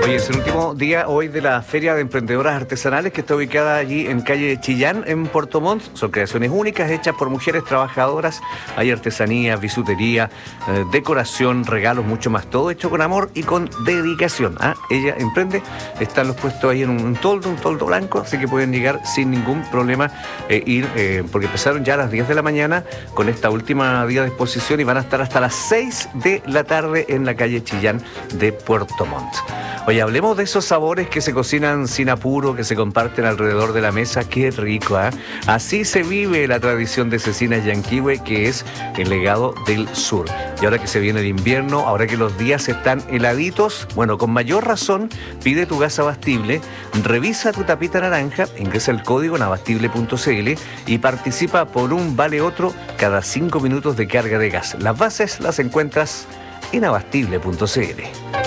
Oye, es el último día hoy de la Feria de Emprendedoras Artesanales que está ubicada allí en calle Chillán, en Puerto Montt. Son creaciones únicas hechas por mujeres trabajadoras. Hay artesanía, bisutería, decoración, regalos, mucho más. Todo hecho con amor y con dedicación. Ella emprende, están los puestos ahí en un toldo blanco, así que pueden llegar sin ningún problema porque empezaron ya a las 10 de la mañana con esta última día de exposición y van a estar hasta las 6 de la tarde en la calle Chillán de Puerto Montt. Oye, hablemos de esos sabores que se cocinan sin apuro, que se comparten alrededor de la mesa. ¡Qué rico! Así se vive la tradición de Cecinas Llanquihue, que es el legado del sur. Y ahora que se viene el invierno, ahora que los días están heladitos, bueno, con mayor razón, pide tu gas abastible, revisa tu tapita naranja, ingresa el código en abastible.cl y participa por un vale otro cada 5 minutos de carga de gas. Las bases las encuentras en abastible.cl.